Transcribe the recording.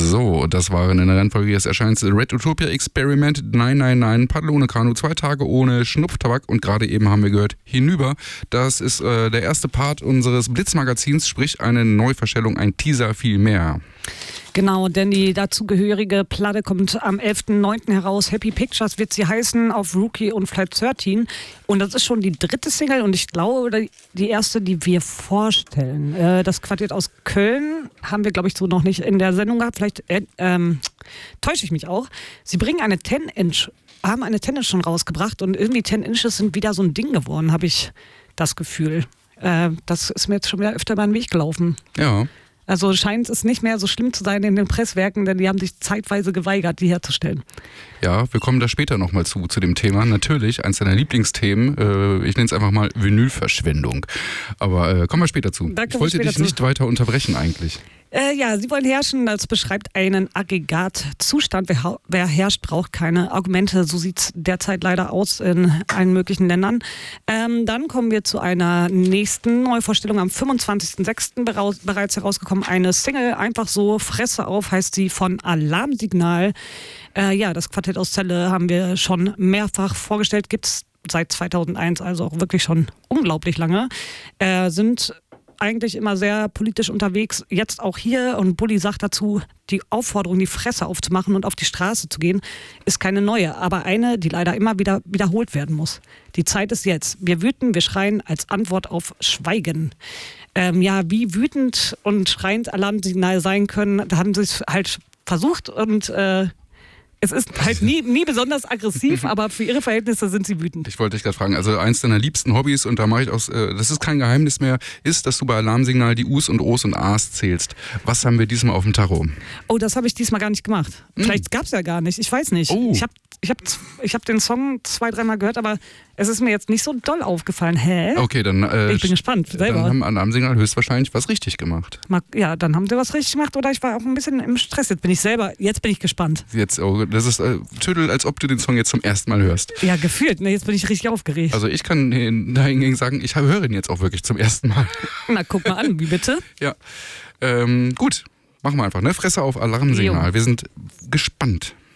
So, das waren in der Reihenfolge des Erscheins Red Utopia Experiment 999, Paddel ohne Kanu, 2 Tage ohne Schnupftabak und gerade eben haben wir gehört Hinüber. Das ist der erste Part unseres Blitzmagazins, sprich eine Neuverstellung, ein Teaser, viel mehr. Genau, denn die dazugehörige Platte kommt am 11.09. heraus. Happy Pictures wird sie heißen auf Rookie und Flight 13. Und das ist schon die 3. Single und ich glaube, die erste, die wir vorstellen. Das Quartett aus Köln haben wir, glaube ich, so noch nicht in der Sendung gehabt. Vielleicht täusche ich mich auch. Sie bringen eine 10-Inch, haben eine 10-Inch schon rausgebracht und irgendwie 10 Inches sind wieder so ein Ding geworden, habe ich das Gefühl. Das ist mir jetzt schon wieder öfter über den Weg gelaufen. Ja. Also scheint es nicht mehr so schlimm zu sein in den Presswerken, denn die haben sich zeitweise geweigert, die herzustellen. Ja, wir kommen da später nochmal zu dem Thema. Natürlich, eins deiner Lieblingsthemen, ich nenne es einfach mal Vinylverschwendung. Aber kommen wir später zu. Ich wollte dich nicht weiter unterbrechen eigentlich. Ja, sie wollen herrschen, das beschreibt einen Aggregatzustand. Wer herrscht, braucht keine Argumente. So sieht es derzeit leider aus in allen möglichen Ländern. Dann kommen wir zu einer nächsten Neuvorstellung am 25.06. bereits herausgekommen. Eine Single, einfach so, Fresse auf, heißt sie, von Alarmsignal. Ja, das Quartett aus Celle haben wir schon mehrfach vorgestellt. Gibt es seit 2001, also auch wirklich schon unglaublich lange. Sind eigentlich immer sehr politisch unterwegs, jetzt auch hier, und Bulli sagt dazu, die Aufforderung, die Fresse aufzumachen und auf die Straße zu gehen, ist keine neue, aber eine, die leider immer wieder wiederholt werden muss. Die Zeit ist jetzt. Wir wüten, wir schreien als Antwort auf Schweigen. Ja, wie wütend und schreiend Alarmsignal sein können, da haben sie es halt versucht und es ist halt nie besonders aggressiv, aber für ihre Verhältnisse sind sie wütend. Ich wollte dich gerade fragen, also eins deiner liebsten Hobbys, und da mache ich aus, das ist kein Geheimnis mehr, ist, dass du bei Alarmsignal die U's und O's und A's zählst. Was haben wir diesmal auf dem Tacho? Oh, das habe ich diesmal gar nicht gemacht. Vielleicht gab es ja gar nicht, ich weiß nicht. Oh. Ich hab den Song 2-3 Mal gehört, aber es ist mir jetzt nicht so doll aufgefallen. Hä? Okay, dann ich bin gespannt selber. Dann haben Alarmsignal höchstwahrscheinlich was richtig gemacht. Ja, dann haben sie was richtig gemacht oder ich war auch ein bisschen im Stress. Jetzt bin ich gespannt. Jetzt, das ist Tüdel, als ob du den Song jetzt zum ersten Mal hörst. Ja, gefühlt. Ne, jetzt bin ich richtig aufgeregt. Also ich kann dahingegen sagen, ich höre ihn jetzt auch wirklich zum ersten Mal. Na, guck mal an, wie bitte? Ja, gut, machen wir einfach, ne? Fresse auf Alarmsignal. Jo. Wir sind gespannt.